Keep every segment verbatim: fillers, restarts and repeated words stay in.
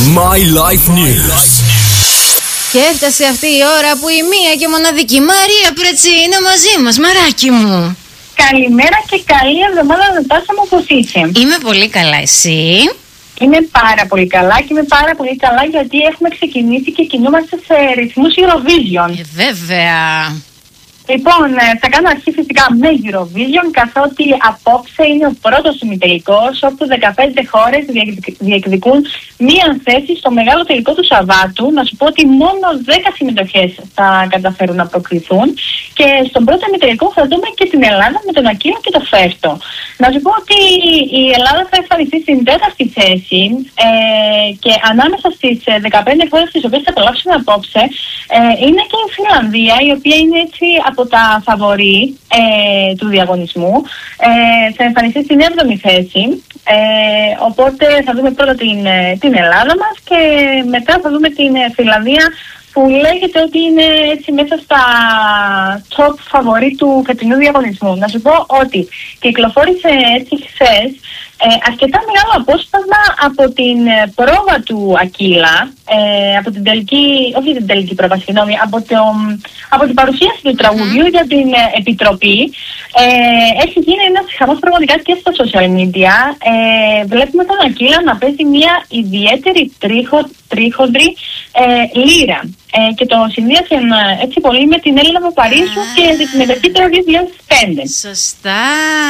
My Life News. Και έφτασε αυτή η ώρα που η μία και μοναδική Μαρία Πρετσί είναι μαζί μας. Μαράκι μου, καλημέρα και καλή εβδομάδα, Νατάσα μου, πώς είσαι? είμαι πολύ καλά, εσύ? Είμαι πάρα πολύ καλά και είμαι πάρα πολύ καλά γιατί έχουμε ξεκινήσει και κινούμαστε σε ρυθμούς Eurovision. Ε, βέβαια. Λοιπόν, θα κάνω αρχή φυσικά με Eurovision, καθότι απόψε είναι ο πρώτος ημιτελικός, όπου δεκαπέντε χώρες διεκδικούν μία θέση στο μεγάλο τελικό του Σαββάτου. Να σου πω ότι μόνο δέκα συμμετοχές θα καταφέρουν να προκληθούν. Και στον πρώτο ημιτελικό θα δούμε και την Ελλάδα με τον Ακύλα και το Φέρτο. Να σου πω ότι η Ελλάδα θα εμφανιστεί στην τέταρτη θέση ε, και ανάμεσα στις δεκαπέντε χώρες τις οποίες θα απολαύσουμε απόψε ε, είναι και η Φινλανδία, η οποία είναι έτσι από τα φαβορί ε, του διαγωνισμού. Ε, θα εμφανιστεί στην έβδομη θέση. Ε, οπότε θα δούμε πρώτα την, την Ελλάδα μας και μετά θα δούμε την Φινλανδία, που λέγεται ότι είναι έτσι μέσα στα top φαβορί του φετινού διαγωνισμού. Να σου πω ότι κυκλοφόρησε έτσι χθες ε, αρκετά μεγάλο απόσπασμα από την πρόβα του Ακύλα, ε, από την τελική, όχι την τελική πρόβα, συγγνώμη, από, το, από την παρουσίαση του τραγουδιού για την ε, Επιτροπή. Ε, έχει γίνει ένας χαμός πραγματικά και στα social media. Ε, βλέπουμε τον Ακύλα να παίζει μια ιδιαίτερη τρίχο, τρίχοντρη ε, λύρα. Ε, και το συνδύασαν έτσι πολύ με την Έλληνα Παπαρίζου και τη συμμετοχή του δύο χιλιάδες πέντε. Σωστά.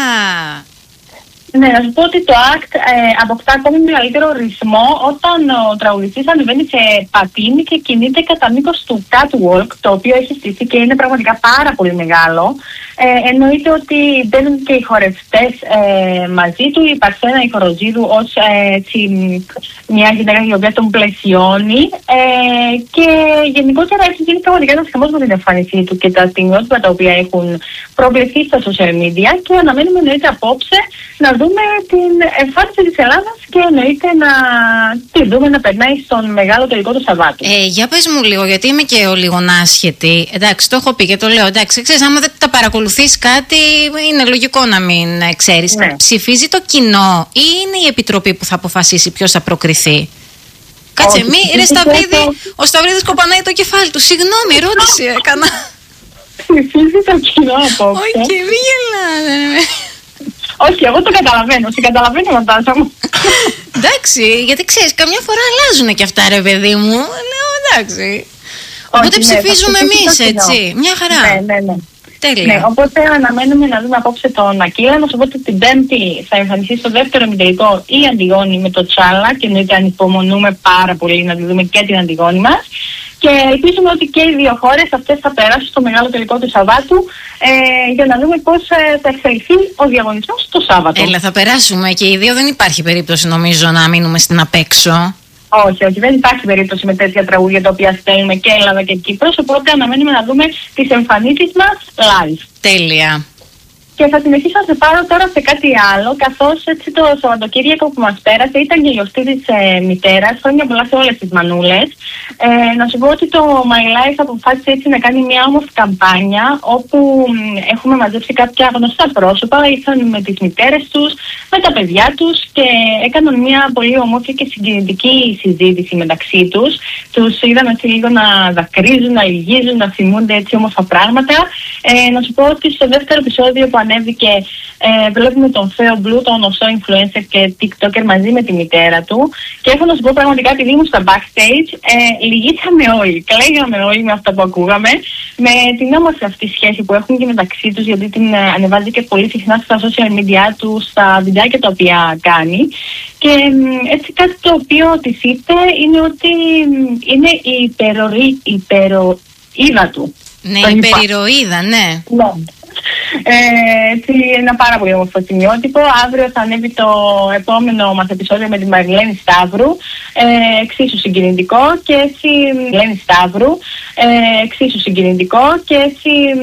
Ναι, να σου πω ότι το act ε, αποκτά ακόμη μεγαλύτερο ρυθμό όταν ο τραγουδιστής ανεβαίνει σε πατίνι και κινείται κατά μήκος του catwalk, το οποίο έχει στηθεί και είναι πραγματικά πάρα πολύ μεγάλο. Ε, εννοείται ότι μπαίνουν και οι χορευτές ε, μαζί του, η Παρθένα η Χοροζίδου ως ε, έτσι, μια γυναίκα η οποία τον πλαισιώνει ε, και γενικότερα έχει γίνει πραγματικά ένας χαμός με την εμφάνισή του και τα στιγμιότυπα τα οποία έχουν προβληθεί στα social media, και αναμένουμε εννοείται απόψε να δούμε την εμφάνιση της Ελλάδας και εννοείται να τη δούμε να περνάει στον μεγάλο τελικό του Σαββάτου. Ε, για πες μου λίγο, γιατί είμαι και ο λίγο άσχετη. Εντάξει, το έχω πει και το λέω. Εντάξει, ξέρεις, άμα δεν τα παρακολουθείς κάτι, είναι λογικό να μην ξέρεις. Ναι. Ψηφίζει το κοινό ή είναι η Επιτροπή που θα αποφασίσει ποιος θα προκριθεί? Κάτσε, μη, ρε Σταυρίδη, το... ο Σταυρίδης κοπανάει το κεφάλι του. Συγγνώμη, ερώτηση έκανα. Ψηφίζει το κοινό απόψε. Όχι, μη γελάνε. Όχι, εγώ το καταλαβαίνω. Σε καταλαβαίνω, Νατάσα μου. Εντάξει, γιατί ξέρεις, καμιά φορά αλλάζουν και αυτά, ρε παιδί μου. Λέω εντάξει. Οπότε ναι, ψηφίζουμε εμείς, έτσι. Μια χαρά. Ναι, ναι, ναι. Τέλεια. Ναι, οπότε αναμένουμε να δούμε απόψε τον Ακύλα. Να σου πω ότι την Πέμπτη θα εμφανιστεί στο δεύτερο ημιτελικό η Αντιγόνη με το Τσάλα, και εννοείται ανυπομονούμε πάρα πολύ να τη δούμε και την Αντιγόνη μας. Και ελπίζουμε ότι και οι δύο χώρες αυτές θα περάσουν στο μεγάλο τελικό του Σαββάτου ε, για να δούμε πώς ε, θα εξελιχθεί ο διαγωνισμός το Σάββατο. Έλα, θα περάσουμε και οι δύο, δεν υπάρχει περίπτωση νομίζω να μείνουμε στην απέξω. Όχι, όχι, δεν υπάρχει περίπτωση με τέτοια τραγούδια τα οποία στέλνουμε και Ελλάδα και Κύπρος, οπότε αναμένουμε να δούμε τις εμφανίσεις μας live. Τέλεια. Και θα συνεχίσω να σε πάρω τώρα σε κάτι άλλο, καθώς έτσι το Σαββατοκύριακο που μας πέρασε ήταν και η γιορτή της ε, μητέρας. Χρόνια πολλά σε όλες τις μανούλες. Ε, να σου πω ότι το My Life αποφάσισε έτσι να κάνει μια όμορφη καμπάνια, όπου μ, έχουμε μαζέψει κάποια γνωστά πρόσωπα, ήρθαν με τις μητέρες τους, με τα παιδιά τους και έκαναν μια πολύ ομόρφη και συγκινητική συζήτηση μεταξύ τους. Τους είδαμε έτσι λίγο να δακρύζουν, να λυγίζουν, να θυμούνται έτσι όμορφα πράγματα. Ε, να σου πω ότι στο δεύτερο επεισόδιο που ανέβηκε ε, βλέπουμε τον Theo Blue, τον γνωστό influencer και TikToker, μαζί με τη μητέρα του, και έχω να σου πω πραγματικά, επειδή ήμουν στα backstage, ε, λυγίσαμε όλοι, κλαίγαμε όλοι με αυτά που ακούγαμε, με την όμορφη αυτή σχέση που έχουν και μεταξύ τους, γιατί την ε, ανεβάζει και πολύ συχνά στα social media του, στα βιντεάκια τα οποία κάνει. Και ε, έτσι κάτι το οποίο της είπε είναι ότι ε, είναι η υπερορή, υπεροίδα του. Ναι, η υπερηρωίδα, ναι. Ναι. Ε, έτσι, ένα πάρα πολύ όμορφο σημειότυπο. Αύριο θα ανέβει το επόμενο μας επεισόδιο με τη Μαριλένη Σταύρου, ε, εξίσου συγκινητικό, και έτσι Μαριλένη Σταύρου, ε, εξίσου συγκινητικό, και έτσι